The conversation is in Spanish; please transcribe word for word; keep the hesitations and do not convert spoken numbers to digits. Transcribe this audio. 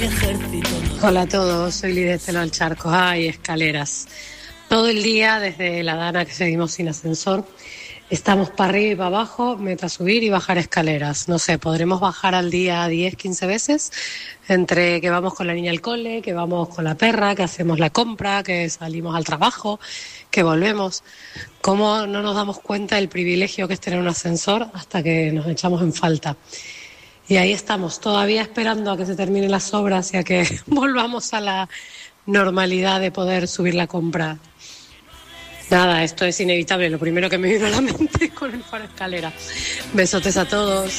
Hola a todos, soy Lidia de Celo del Charco. Ay, escaleras. Todo el día, desde la Dana que seguimos sin ascensor, estamos para arriba y para abajo, meta subir y bajar escaleras. No sé, podremos bajar al día diez, quince veces, entre que vamos con la niña al cole, que vamos con la perra, que hacemos la compra, que salimos al trabajo, que volvemos. ¿Cómo no nos damos cuenta del privilegio que es tener un ascensor hasta que nos echamos en falta? Y ahí estamos, todavía esperando a que se terminen las obras y a que volvamos a la normalidad de poder subir la compra. Nada, esto es inevitable, lo primero que me vino a la mente con el faro escalera. Besotes a todos.